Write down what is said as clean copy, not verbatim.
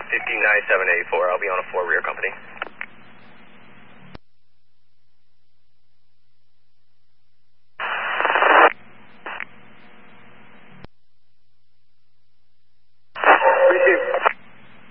59784. I'll be on a 4 rear company.